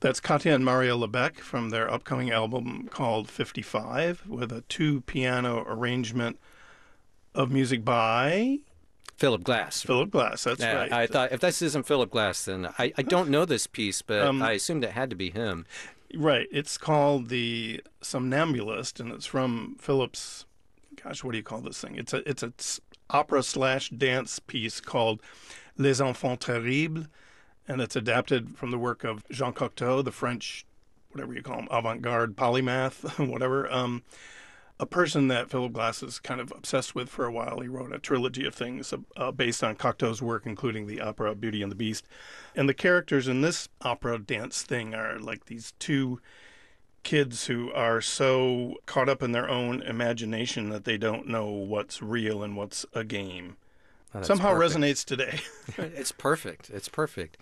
That's Katya and Marielle Lebec from their upcoming album called 55, with a 2-piano arrangement of music by Philip Glass. Philip Glass, that's right. I thought if this isn't Philip Glass, then I don't know this piece, but I assumed it had to be him. Right. It's called The Somnambulist, and it's from Philip's, gosh, what do you call this thing? It's a opera/dance piece called Les Enfants Terribles, and it's adapted from the work of Jean Cocteau, the French, whatever you call him, avant-garde polymath, whatever. A person that Philip Glass is kind of obsessed with for a while. He wrote a trilogy of things based on Cocteau's work, including the opera Beauty and the Beast. And the characters in this opera dance thing are like these two kids who are so caught up in their own imagination that they don't know what's real and what's a game. Oh, Somehow perfect. resonates today. It's perfect. It's perfect.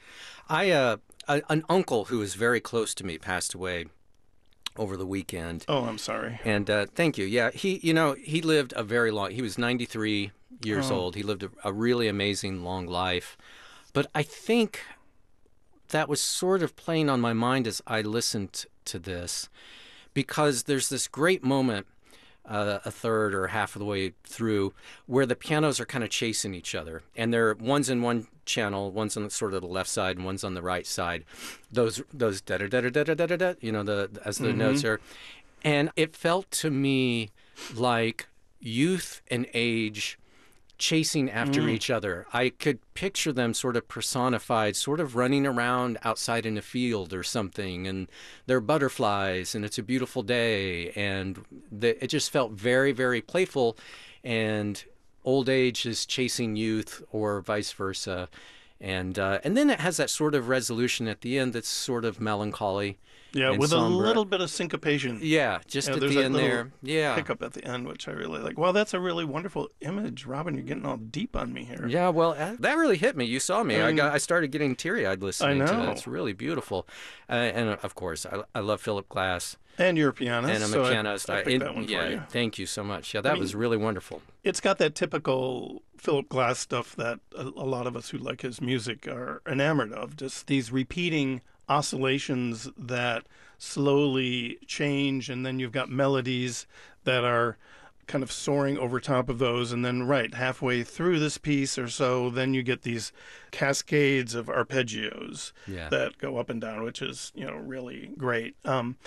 An uncle who is very close to me passed away over the weekend. Oh, I'm sorry. And thank you. Yeah, he lived a very long. He was 93 years old. He lived a really amazing long life. But I think that was sort of playing on my mind as I listened to this, because there's this great moment, a third or half of the way through, where the pianos are kind of chasing each other, and one's in one channel, one's on sort of the left side, and one's on the right side. Those da da da da da da da da, as the notes are, and it felt to me like youth and age chasing after each other. I could picture them sort of personified, sort of running around outside in a field or something, and they're butterflies, and it's a beautiful day, and it just felt very, very playful, and old age is chasing youth, or vice versa, and then it has that sort of resolution at the end that's sort of melancholy. Yeah, with somber. a little bit of syncopation. Yeah, just at there's the that end little there. Yeah. Pickup at the end, which I really like. Well, that's a really wonderful image, Robin. You're getting all deep on me here. Yeah, well, that really hit me. You saw me. I started getting teary-eyed listening I to know. that. It's really beautiful. And of course, I love Philip Glass. And you're a pianist. And I'm so a pianist. I picked that one for yeah, you. thank you so much. Yeah, that was really wonderful. It's got that typical Philip Glass stuff that a lot of us who like his music are enamored of. Just these repeating oscillations that slowly change, and then you've got melodies that are kind of soaring over top of those, and then halfway through this piece or so, then you get these cascades of arpeggios that go up and down, which is really great.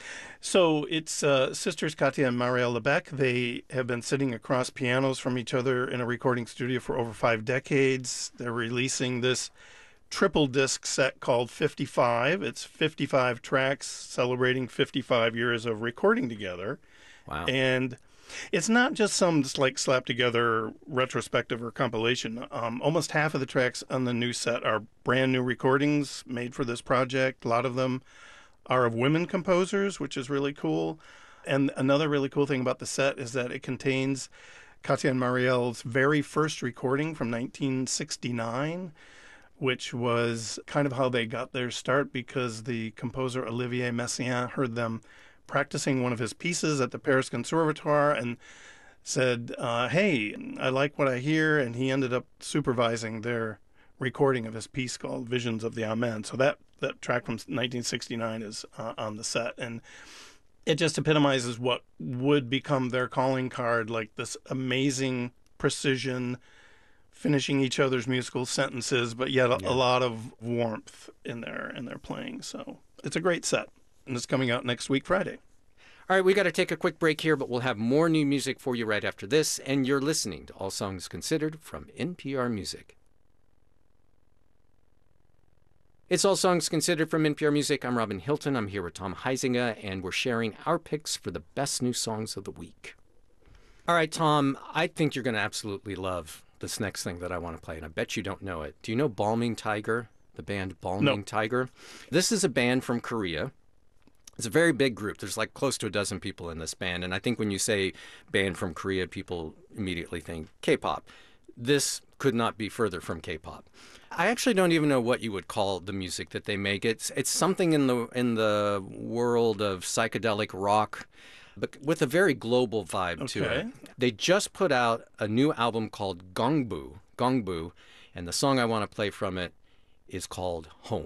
So it's sisters Katya and Marielle Lebec. They have been sitting across pianos from each other in a recording studio for over 5 decades. They're releasing this triple disc set called 55. It's 55 tracks celebrating 55 years of recording together. Wow. And it's not just some slapped together retrospective or compilation. Almost half of the tracks on the new set are brand new recordings made for this project. A lot of them are of women composers, which is really cool. And another really cool thing about the set is that it contains Katya and Marielle's very first recording from 1969, which was kind of how they got their start, because the composer Olivier Messiaen heard them practicing one of his pieces at the Paris Conservatoire and said, hey, I like what I hear, and he ended up supervising their recording of his piece called Visions of the Amen. So that track from 1969 is on the set, and it just epitomizes what would become their calling card, like this amazing precision, finishing each other's musical sentences, but yet a lot of warmth in their playing. So it's a great set, and it's coming out next week, Friday. All right, we got to take a quick break here, but we'll have more new music for you right after this, and you're listening to All Songs Considered from NPR Music. It's All Songs Considered from NPR Music. I'm Robin Hilton. I'm here with Tom Huizinga, and we're sharing our picks for the best new songs of the week. All right, Tom, I think you're going to absolutely love this next thing that I want to play, and I bet you don't know it. Do you know Balming Tiger, the band Balming Tiger? This is a band from Korea. It's a very big group. There's close to a dozen people in this band, and I think when you say band from Korea, people immediately think K-pop. This could not be further from K-pop. I actually don't even know what you would call the music that they make. It's something in the world of psychedelic rock, but with a very global vibe to it. They just put out a new album called Gongbu, and the song I want to play from it is called Home.